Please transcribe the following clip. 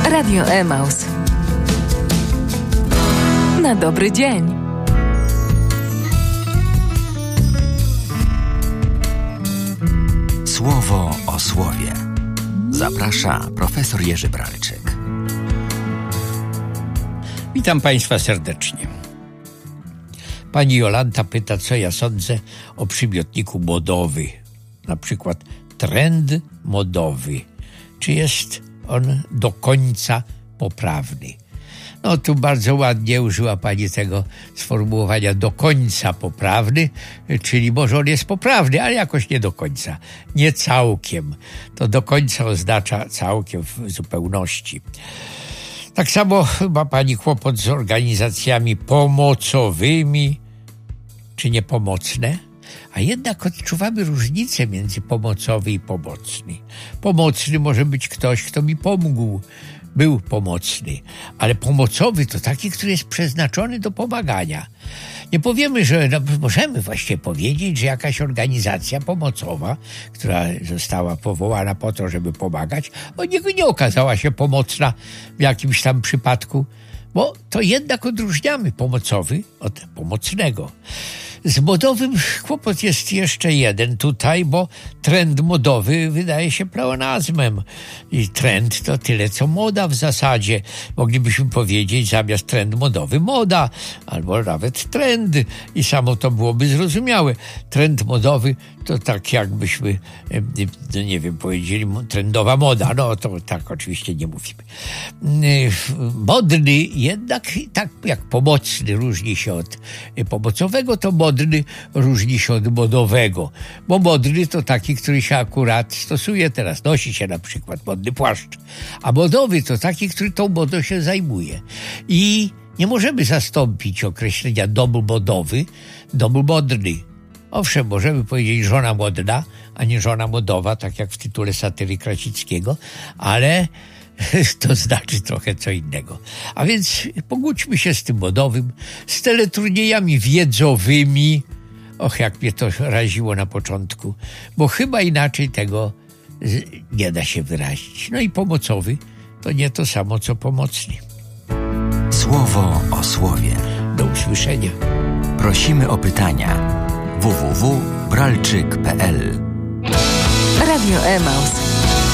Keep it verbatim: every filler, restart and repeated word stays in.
Radio Emaus. Na dobry dzień. Słowo o słowie. Zaprasza profesor Jerzy Bralczyk. Witam Państwa serdecznie. Pani Jolanta pyta, co ja sądzę o przymiotniku modowy. Na przykład trend modowy. Czy jest on do końca poprawny? No tu bardzo ładnie użyła Pani tego sformułowania do końca poprawny, czyli może on jest poprawny, ale jakoś nie do końca, nie całkiem. To do końca oznacza całkiem w zupełności. Tak samo ma Pani kłopot z organizacjami pomocowymi, czy niepomocne, a jednak odczuwamy różnicę między pomocowy i pomocny. Pomocny może być ktoś, kto mi pomógł, był pomocny, ale pomocowy to taki, który jest przeznaczony do pomagania. Nie powiemy, że no, możemy właśnie powiedzieć, że jakaś organizacja pomocowa, która została powołana po to, żeby pomagać, nie, nie okazała się pomocna w jakimś tam przypadku, bo to jednak odróżniamy pomocowy od pomocnego. Z modowym kłopot jest jeszcze jeden tutaj, bo trend modowy wydaje się pleonazmem. I trend to tyle, co moda w zasadzie. Moglibyśmy powiedzieć zamiast trend modowy moda, albo nawet trend i samo to byłoby zrozumiałe. Trend modowy to tak jakbyśmy, nie wiem, powiedzieli trendowa moda. No to tak oczywiście nie mówimy. Modny jednak, tak jak pomocny różni się od pomocowego, to modny różni się od modowego. Bo modny to taki, który się akurat stosuje teraz. Nosi się na przykład modny płaszcz. A modowy to taki, który tą modą się zajmuje. I nie możemy zastąpić określenia dom modowy dom modny. Owszem, możemy powiedzieć żona modna, a nie żona modowa, tak jak w tytule satyry Krasickiego, ale to znaczy trochę co innego. A więc pogódźmy się z tym modowym, z teleturniejami wiedzowymi. Och, jak mnie to raziło na początku, bo chyba inaczej tego nie da się wyrazić. No i pomocowy to nie to samo, co pomocny. Słowo o słowie. Do usłyszenia. Prosimy o pytania. w w w kropka bralczyk kropka p l Radio Emaus.